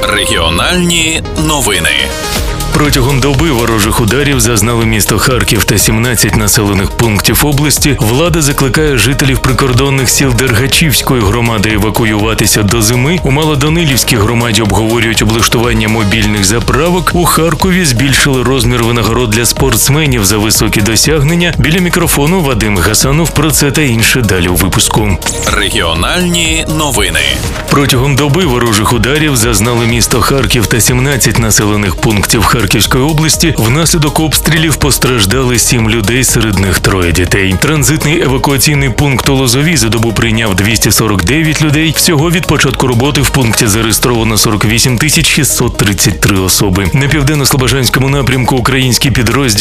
Регіональні новини. Протягом доби ворожих ударів зазнали місто Харків та 17 населених пунктів області. Влада закликає жителів прикордонних сіл Дергачівської громади евакуюватися до зими. У Малоданилівській громаді обговорюють облаштування мобільних заправок. У Харкові збільшили розмір винагород для спортсменів за високі досягнення. Біля мікрофону Вадим Гасанов. Про це та інше далі у випуску. Регіональні новини. Протягом доби ворожих ударів зазнали місто Харків та 17 населених пунктів Харківської області. Внаслідок обстрілів постраждали 7 людей, серед них 3 дітей. Транзитний евакуаційний пункт у Лозовій за добу прийняв 249 людей. Всього від початку роботи в пункті зареєстровано 48 633 особи. На південно-слобожанському напрямку українські підрозділи